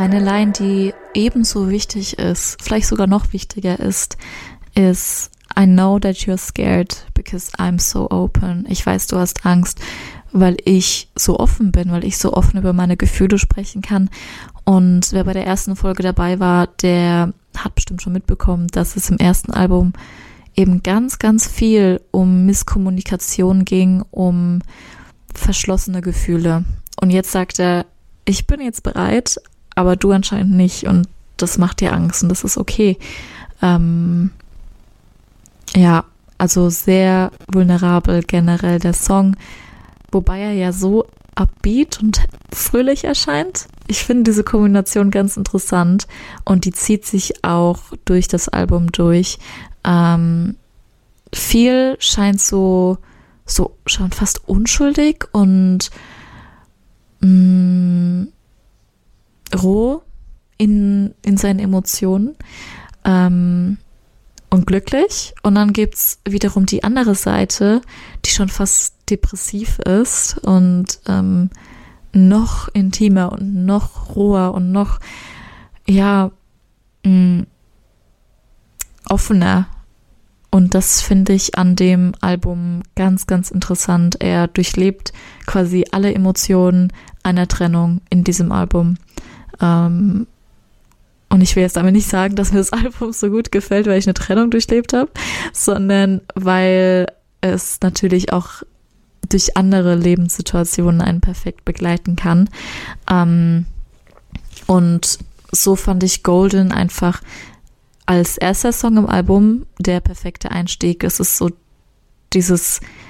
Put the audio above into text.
Eine Line, die ebenso wichtig ist, vielleicht sogar noch wichtiger ist I know that you're scared because I'm so open. Ich weiß, du hast Angst, weil ich so offen bin, weil ich so offen über meine Gefühle sprechen kann. Und wer bei der ersten Folge dabei war, der hat bestimmt schon mitbekommen, dass es im ersten Album eben ganz, ganz viel um Misskommunikation ging, um verschlossene Gefühle. Und jetzt sagt er, ich bin jetzt bereit, aber du anscheinend nicht. Und das macht dir Angst und das ist okay. Ja, also sehr vulnerabel generell der Song, wobei er ja so upbeat und fröhlich erscheint. Ich finde diese Kombination ganz interessant und die zieht sich auch durch das Album durch. Viel scheint so schon fast unschuldig und roh in seinen Emotionen. Und glücklich. Und dann gibt's wiederum die andere Seite, die schon fast depressiv ist und noch intimer und noch roher und noch offener. Und das finde ich an dem Album ganz, ganz interessant. Er durchlebt quasi alle Emotionen einer Trennung in diesem Album. Und ich will jetzt damit nicht sagen, dass mir das Album so gut gefällt, weil ich eine Trennung durchlebt habe, sondern weil es natürlich auch durch andere Lebenssituationen einen perfekt begleiten kann. Und so fand ich Golden einfach als erster Song im Album der perfekte Einstieg. Es ist so dieses